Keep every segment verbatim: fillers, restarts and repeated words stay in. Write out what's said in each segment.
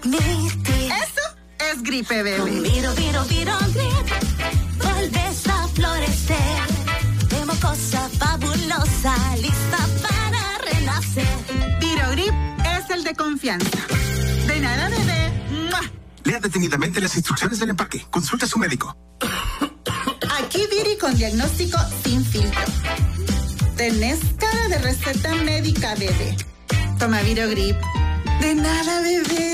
Transmitir. Eso es gripe, bebé. Con Viro, Viro, Viro Grip, vuelves a florecer. De mocosa fabulosa, lista para renacer. Viro Grip es el de confianza. De nada, bebé. ¡Mua! Lea detenidamente las instrucciones del empaque. Consulta a su médico. Aquí Viri con diagnóstico sin filtro. Tenés cara de receta médica, bebé. Toma Viro Grip. De nada, bebé.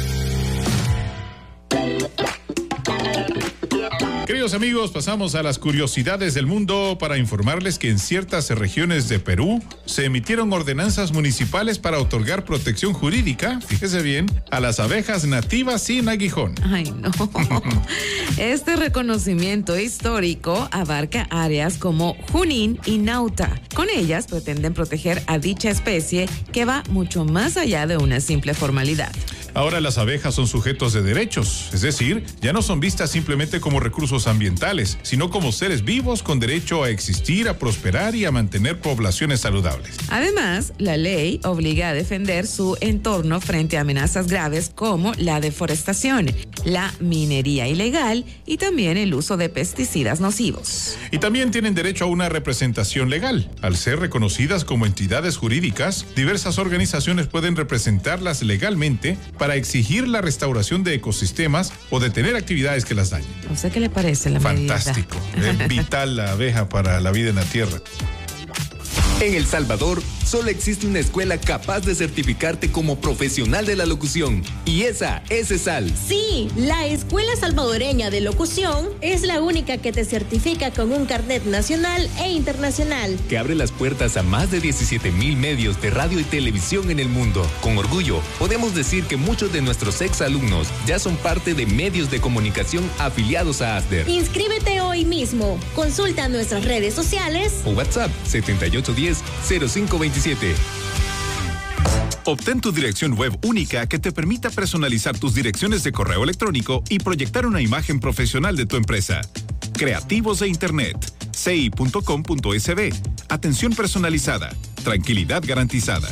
Queridos amigos, pasamos a las curiosidades del mundo para informarles que en ciertas regiones de Perú se emitieron ordenanzas municipales para otorgar protección jurídica, fíjese bien, a las abejas nativas sin aguijón. Ay, no. Este reconocimiento histórico abarca áreas como Junín y Nauta. Con ellas pretenden proteger a dicha especie que va mucho más allá de una simple formalidad. Ahora las abejas son sujetos de derechos, es decir, ya no son vistas simplemente como recursos ambientales, sino como seres vivos con derecho a existir, a prosperar y a mantener poblaciones saludables. Además, la ley obliga a defender su entorno frente a amenazas graves como la deforestación, la minería ilegal y también el uso de pesticidas nocivos. Y también tienen derecho a una representación legal. Al ser reconocidas como entidades jurídicas, diversas organizaciones pueden representarlas legalmente para exigir la restauración de ecosistemas o detener actividades que las dañen. ¿A usted qué le parece la Fantástico. medida? Es vital la abeja para la vida en la tierra. En El Salvador, solo existe una escuela capaz de certificarte como profesional de la locución. Y esa es ESAL. Sí, la Escuela Salvadoreña de Locución es la única que te certifica con un carnet nacional e internacional. Que abre las puertas a más de diecisiete mil medios de radio y televisión en el mundo. Con orgullo, podemos decir que muchos de nuestros exalumnos ya son parte de medios de comunicación afiliados a ASDER. Inscríbete hoy mismo. Consulta nuestras redes sociales O WhatsApp setenta y ocho diez cero cinco veintisiete. Obtén tu dirección web única que te permita personalizar tus direcciones de correo electrónico y proyectar una imagen profesional de tu empresa. Creativos de Internet. C I punto com punto S B. Atención personalizada. Tranquilidad garantizada.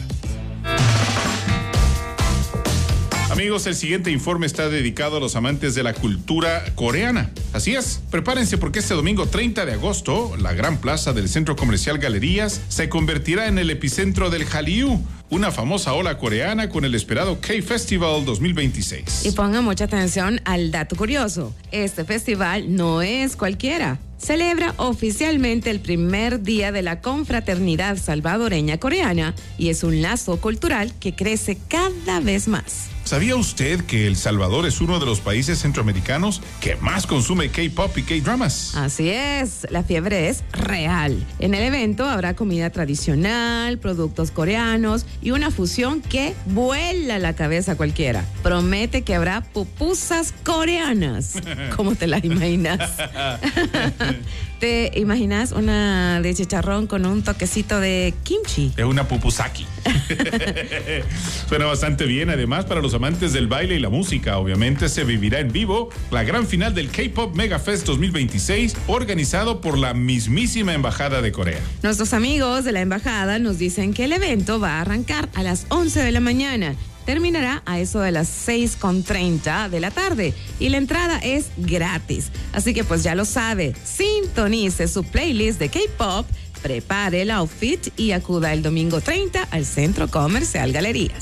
Amigos, el siguiente informe está dedicado a los amantes de la cultura coreana. Así es, prepárense porque este domingo treinta de agosto, la gran plaza del Centro Comercial Galerías se convertirá en el epicentro del Hallyu, una famosa ola coreana con el esperado K-Festival dos mil veintiséis. Y pongan mucha atención al dato curioso. Este festival no es cualquiera. Celebra oficialmente el primer día de la confraternidad salvadoreña coreana y es un lazo cultural que crece cada vez más. ¿Sabía usted que El Salvador es uno de los países centroamericanos que más consume K-pop y K-dramas? Así es, la fiebre es real. En el evento habrá comida tradicional, productos coreanos y una fusión que vuela la cabeza a cualquiera. Promete que habrá pupusas coreanas. ¿Cómo te las imaginas? ¿Te imaginas una de chicharrón con un toquecito de kimchi? Es una pupusaki. Suena bastante bien. Además, para los amantes del baile y la música, obviamente se vivirá en vivo la gran final del K-Pop Mega Fest dos mil veintiséis, organizado por la mismísima Embajada de Corea. Nuestros amigos de la Embajada nos dicen que el evento va a arrancar a las once de la mañana. Terminará a eso de las seis con treinta de la tarde y la entrada es gratis. Así que pues ya lo sabe, sintonice su playlist de K-Pop, prepare el outfit y acuda el domingo treinta al Centro Comercial Galerías.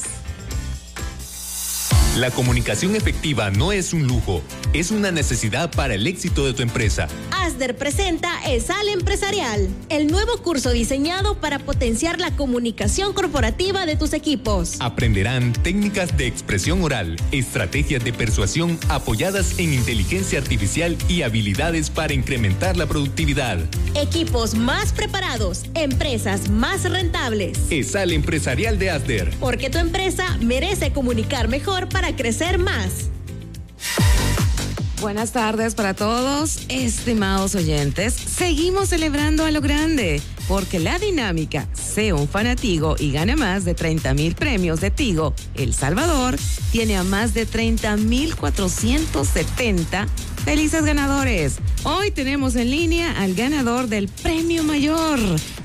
La comunicación efectiva no es un lujo, es una necesidad para el éxito de tu empresa. ASDER presenta ESAL Empresarial, el nuevo curso diseñado para potenciar la comunicación corporativa de tus equipos. Aprenderán técnicas de expresión oral, estrategias de persuasión apoyadas en inteligencia artificial y habilidades para incrementar la productividad. Equipos más preparados, empresas más rentables. ESAL Empresarial de ASDER. Porque tu empresa merece comunicar mejor para crecer más. Buenas tardes para todos, estimados oyentes. Seguimos celebrando a lo grande, porque la dinámica Sé un Fanatigo y gana más de treinta mil premios de Tigo El Salvador tiene a más de treinta mil cuatrocientos setenta felices ganadores. Hoy tenemos en línea al ganador del premio mayor,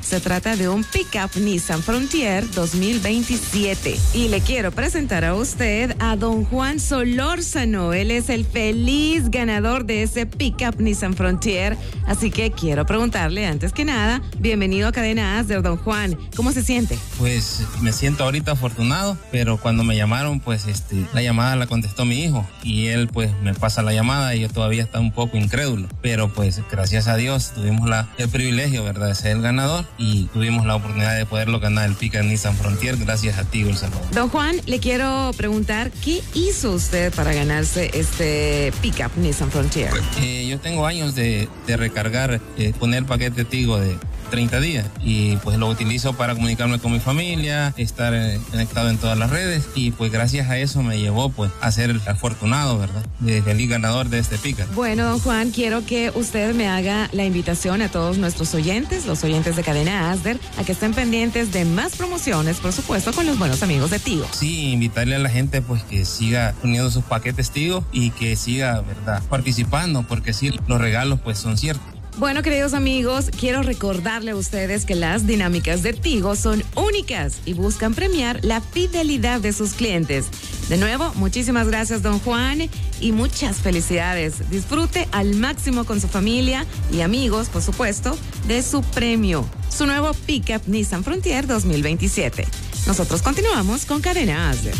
Se trata de un pickup Nissan Frontier dos mil veintisiete. Y le quiero presentar a usted a don Juan Solórzano. Él es el feliz ganador de ese pickup Nissan Frontier. Así que quiero preguntarle, antes que nada, bienvenido a Cadena Asder, don Juan. ¿Cómo se siente? Pues me siento ahorita afortunado, pero cuando me llamaron, pues este, la llamada la contestó mi hijo y él pues me pasa la llamada y yo todavía estaba un poco incrédulo. Pero pues gracias a Dios tuvimos la, el privilegio, ¿verdad?, de ser el ganador y tuvimos la oportunidad de poderlo ganar el pickup Nissan Frontier gracias a ti, El Salvador. Don Juan, le quiero preguntar, ¿qué hizo usted para ganarse este pickup Nissan Frontier? Eh, yo tengo años de, de recargar, eh, poner paquete Tigo de treinta días y pues lo utilizo para comunicarme con mi familia, estar eh, conectado en todas las redes y pues gracias a eso me llevó pues a ser el afortunado, ¿verdad?, de feliz ganador de este pickup. Bueno, don Juan, quiero que usted me haga la invitación a todos nuestros oyentes, los oyentes de Cadena Asder, a que estén pendientes de más promociones, por supuesto, con los buenos amigos de Tigo. Sí, invitarle a la gente pues que siga poniendo sus paquetes Tigo y que siga, ¿verdad?, participando, porque sí, los regalos pues son ciertos. Bueno, queridos amigos, quiero recordarle a ustedes que las dinámicas de Tigo son únicas y buscan premiar la fidelidad de sus clientes. De nuevo, muchísimas gracias, don Juan, y muchas felicidades. Disfrute al máximo con su familia y amigos, por supuesto, de su premio, su nuevo pickup Nissan Frontier dos mil veintisiete. Nosotros continuamos con Cadena Asder.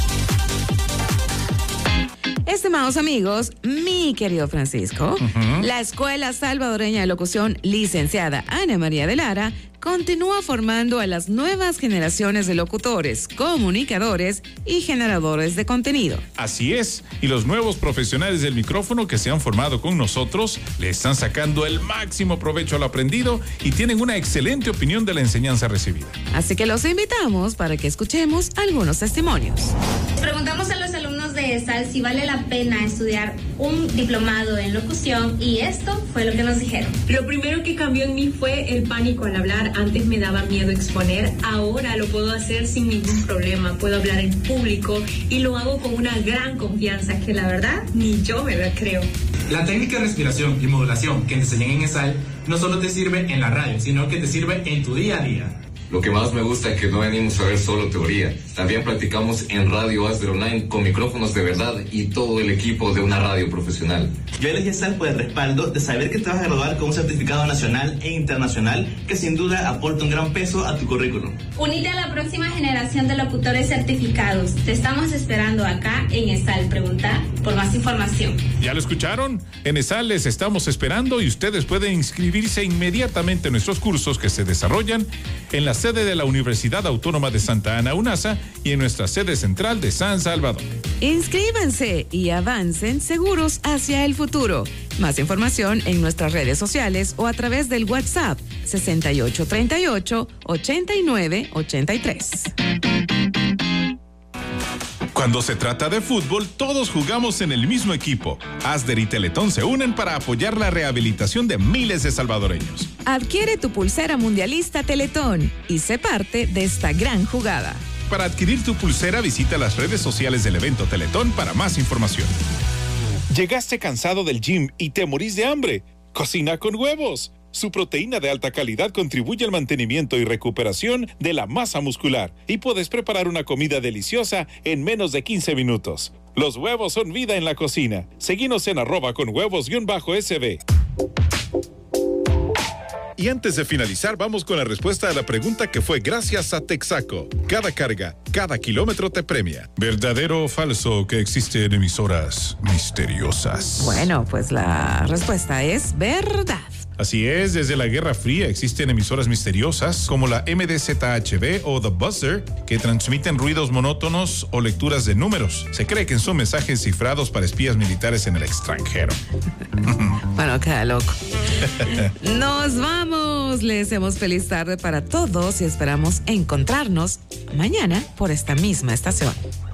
Estimados amigos, mi querido Francisco, uh-huh. La Escuela Salvadoreña de Locución, licenciada Ana María de Lara, continúa formando a las nuevas generaciones de locutores, comunicadores y generadores de contenido. Así es, y los nuevos profesionales del micrófono que se han formado con nosotros le están sacando el máximo provecho al aprendido y tienen una excelente opinión de la enseñanza recibida. Así que los invitamos para que escuchemos algunos testimonios. Preguntamos a los alumnos de ESAL si vale la pena estudiar un diplomado en locución y esto fue lo que nos dijeron. Lo primero que cambió en mí fue el pánico al hablar. Antes me daba miedo exponer, ahora lo puedo hacer sin ningún problema. Puedo hablar en público y lo hago con una gran confianza que la verdad ni yo me la creo. La técnica de respiración y modulación que te enseñan en ESAL no solo te sirve en la radio, sino que te sirve en tu día a día. Lo que más me gusta es que no venimos a ver solo teoría. También practicamos en Radio Asder Online con micrófonos de verdad y todo el equipo de una radio profesional. Yo elegí ESAL por el respaldo de saber que te vas a graduar con un certificado nacional e internacional que sin duda aporta un gran peso a tu currículum. Unite a la próxima generación de locutores certificados. Te estamos esperando acá en ESAL. Pregunta por más información. ¿Ya lo escucharon? En ESAL les estamos esperando y ustedes pueden inscribirse inmediatamente en nuestros cursos que se desarrollan en la sede de la Universidad Autónoma de Santa Ana, UNASA, y en nuestra sede central de San Salvador. Inscríbanse y avancen seguros hacia el futuro. Más información en nuestras redes sociales o a través del WhatsApp sesenta y ocho treinta y ocho, ochenta y nueve ochenta y tres. Cuando se trata de fútbol, todos jugamos en el mismo equipo. Asder y Teletón se unen para apoyar la rehabilitación de miles de salvadoreños. Adquiere tu pulsera mundialista Teletón y sé parte de esta gran jugada. Para adquirir tu pulsera, visita las redes sociales del evento Teletón para más información. ¿Llegaste cansado del gym y te morís de hambre? Cocina con Huevos. Su proteína de alta calidad contribuye al mantenimiento y recuperación de la masa muscular y puedes preparar una comida deliciosa en menos de quince minutos. Los huevos son vida en la cocina. Seguinos en arroba con huevos-sb. Y antes de finalizar, vamos con la respuesta a la pregunta que fue gracias a Texaco. Cada carga, cada kilómetro te premia. ¿Verdadero o falso que existen emisoras misteriosas? Bueno, pues la respuesta es verdad. Así es, desde la Guerra Fría existen emisoras misteriosas como la M D Z H B o The Buzzer que transmiten ruidos monótonos o lecturas de números. Se cree que son mensajes cifrados para espías militares en el extranjero. Bueno, queda loco. Nos vamos. Les deseamos feliz tarde para todos y esperamos encontrarnos mañana por esta misma estación.